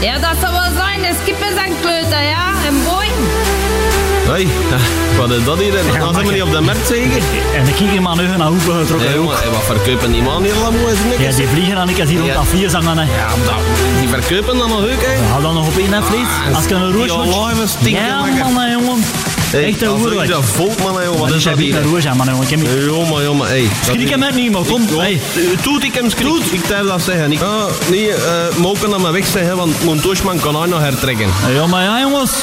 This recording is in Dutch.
Ja, dat zal wel zijn. De skippers en kleuter, ja. En boy. Hé, wat is dat hier? Dat zijn we niet op de markt zeker? En dan kijk je maar nu naar hoeveel getrokken Ja, ook. maar wat verkopen die man hier allemaal? Ja, die vliegen dan ik als hier rond dat 4 zangen. Hè. Ja, die verkopen dan nog ook, hè? Ja, dan nog op één vlees. Als je een roos moet. Ja, man, jongen. Echt een hoer. hoer. Dat volk, man, jongen. Wat is dat hier? Een roos, man, jongen. Jongen, hé. Schrik hem uit niet, man. Kom. Toet, ik hem schrik. Ik durf dat zeggen. Nee, mogen dat maar weg zeggen, want mijn toosman kan hij nog hertrekken. Ja, maar ja, jongens.